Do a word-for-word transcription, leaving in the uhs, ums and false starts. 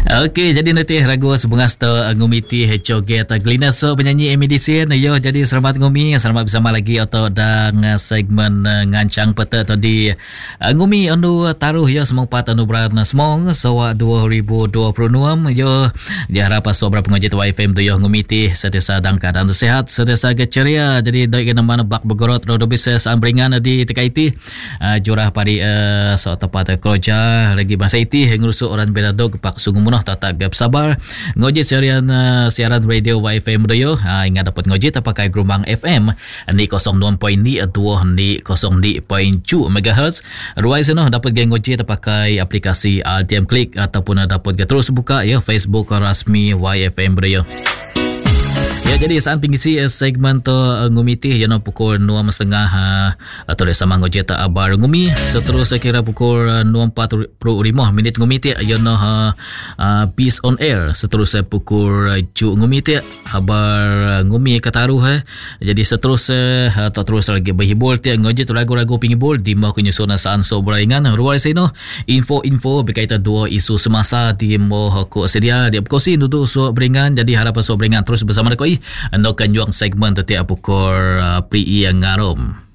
Okey, jadi nanti ragu sebunga sto ngumiti hecoge atau glina so penyanyi Emedicine yo jadi selamat ngumi selamat bersama lagi atau dang segmen uh, ngancang peta tadi uh, ngumi anu taruh yo semong pat anu berana semong sawa dua ribu dua puluh enam yo diharap sobra pengaji Y F M tu yo ngumiti sedesa dang keadaan sehat sedesa ceria jadi doi kena mana bak begorot rodo bisnes ambringan di T K I T uh, jurah pari uh, so tepat kerja lagi bahasa I T ngurusuk orang bedadog pak sungu munah tata gap sabar ngoji siaran uh, siaran radio Y F M doyo uh, ingat dapat ngoji terpakai gelombang F M ni kosong dua perpuluhan dua ni kosong dua perpuluhan tujuh megahertz ruai sana dapat geng ngoji terpakai aplikasi R T M Click ataupun dapat terus buka ya Facebook rasmi Y F M doyo. Ya, jadi saat pengisi segmen tu uh, ngumiti yang pukul dua setengah uh, atau sama ngojeta abar ngumi seterusnya kira pukul uh, dua empat puluh lima minit ngumiti yang uh, uh, Peace on Air seterusnya pukul uh, cu ngumiti abar uh, ngumi kataruh eh. Jadi seterusnya uh, tak terus lagi berhibur tiap ngojet lagu-lagu penghibur di mau kenyusunan saan sobraingan ruang seno info-info berkaitan dua isu semasa di mau ko sedia dia berkosi duduk so beringan jadi harapan so beringan terus bersama koi ando kan juang segmen tetiap pukul uh, pri yang ngarom.